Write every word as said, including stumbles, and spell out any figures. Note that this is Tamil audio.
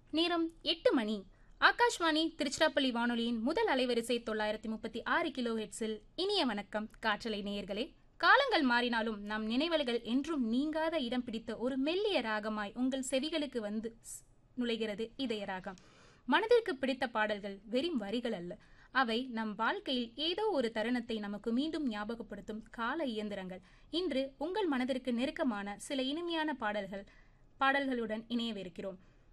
நேரம் எட்டு மணி. ஆகாஷ்வாணி திருச்சிராப்பள்ளி வானொலியின் முதல் அலைவரிசை தொள்ளாயிரத்தி முப்பத்தி ஆறு கிலோ ஹெட்ஸில் இனிய வணக்கம் காற்றலை நேயர்களே. காலங்கள் மாறினாலும் நம் நினைவலைகள் என்றும் நீங்காத இடம் பிடித்த ஒரு மெல்லிய ராகமாய் உங்கள் செவிகளுக்கு வந்து நுழைகிறது இதய ராகம். மனதிற்கு பிடித்த பாடல்கள் வெறும் வரிகள் அல்ல, அவை நம் வாழ்க்கையில் ஏதோ ஒரு தருணத்தை நமக்கு மீண்டும் ஞாபகப்படுத்தும் கால இயந்திரங்கள். இன்று உங்கள் மனதிற்கு நெருக்கமான சில இனிமையான பாடல்கள் பாடல்களுடன் இணையவிருக்கிறோம்.